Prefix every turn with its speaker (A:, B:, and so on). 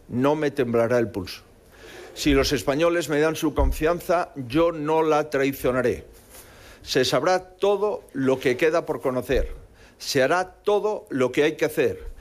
A: no me temblará el pulso. Si los españoles me dan su confianza, yo no la traicionaré. Se sabrá todo lo que queda por conocer. Se hará todo lo que hay que hacer.